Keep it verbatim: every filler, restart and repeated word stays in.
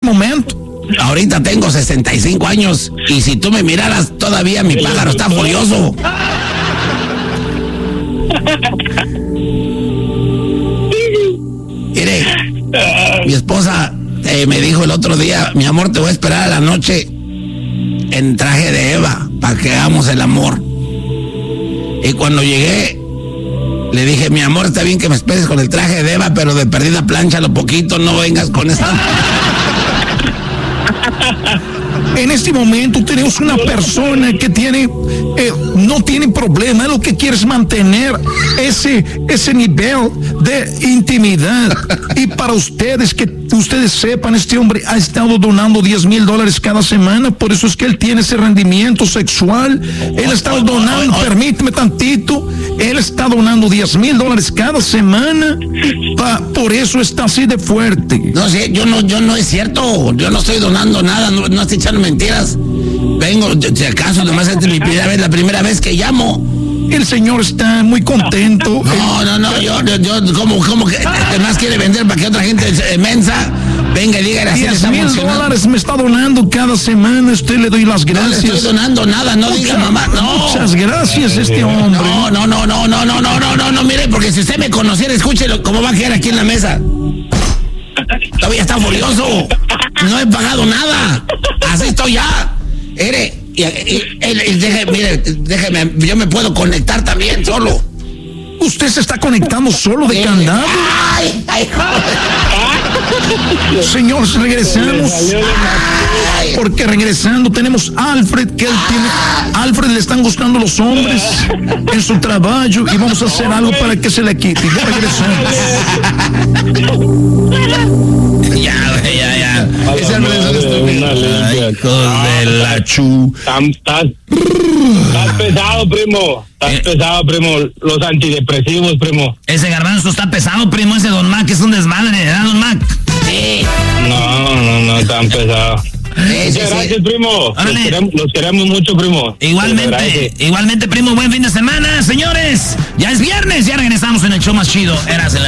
momento? Ahorita tengo sesenta y cinco años y si tú me miraras todavía mi pájaro está furioso. Mire, mi esposa eh, me dijo el otro día, mi amor, te voy a esperar a la noche en traje de Eva para que hagamos el amor. Y cuando llegué, le dije, mi amor, está bien que me esperes con el traje de Eva, pero de perdida plancha lo poquito, no vengas con esa. En este momento tenemos una persona que tiene, eh, no tiene problema, lo que quiere es mantener ese, ese nivel de intimidad. Y para ustedes, que ustedes sepan, este hombre ha estado donando diez mil dólares cada semana, por eso es que él tiene ese rendimiento sexual. Él ha estado donando, permíteme tantito, él está donando diez mil dólares cada semana, pa, por eso está así de fuerte. No sé, yo no, yo no es cierto, yo no estoy donando nada, no, no estoy echando mentiras. Vengo, si acaso, nomás esta es mi primera vez, la primera vez que llamo. El señor está muy contento. No, no, no, yo, yo, yo como, como que además quiere vender para que otra gente mensa venga y diga así. diez mil dólares me está donando cada semana, usted le doy las gracias. No le estoy donando nada, no diga mamá, no. Muchas gracias, este hombre. No, no, no, no, no, no, no, no, no, no, mire, porque si usted me conociera, escúchelo, cómo va a quedar aquí en la mesa. Todavía está furioso. No he pagado nada. Así estoy ya. Mire, y, y, y, y deje, mire, déjeme, yo me puedo conectar también solo. ¿Usted se está conectando solo de candado? Ay, ay, señor, regresamos. Ay. Porque regresando tenemos a Alfred, que él tiene. A Alfred le están gustando los hombres en su trabajo y vamos a hacer algo para que se le quite. Ya regresamos. Ya, ya, ya. Esa no es una limpia. Hijos de la chu. Estás pesado, primo. Estás eh. pesado, primo. Los antidepresivos, primo. Ese garbanzo está pesado, primo. Ese Don Mac es un desmadre, ¿verdad, Don Mac? Sí. No, no, no, tan pesado. Sí, Muchas sí, gracias, sí. primo. Los queremos, los queremos mucho, primo. Igualmente, igualmente, primo. Buen fin de semana, señores. Ya es viernes, ya regresamos en el show más chido. Eras en la